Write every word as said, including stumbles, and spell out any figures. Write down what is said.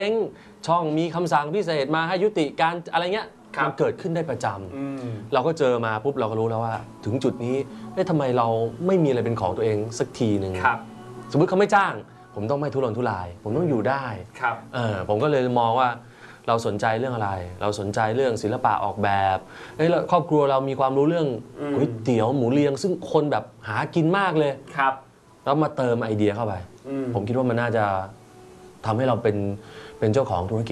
ช่องมีคำสั่งพิเศษมาให้ยุติการอะไรเงี้ยมันเกิดขึ้นได้ประจำเราก็เจอมาปุ๊บเราก็รู้แล้วว่าถึงจุดนี้เอ๊ะทำไมเราไม่มีอะไรเป็นของตัวเองสักทีหนึ่งสมมุติเขาไม่จ้างผมต้องไม่ทุรนทุรายผมต้องอยู่ได้เออผมก็เลยมองว่าเราสนใจเรื่องอะไรเราสนใจเรื่องศิลปะออกแบบเฮ้ยครอบครัวเรามีความรู้เรื่องก๋วยเตี๋ยวหมูเรียงซึ่งคนแบบหากินมากเลยแล้วมาเติมไอเดียเข้าไปผมคิดว่ามันน่าจะทำให้เราเป็นเป็นเจ้าของธุรกิจ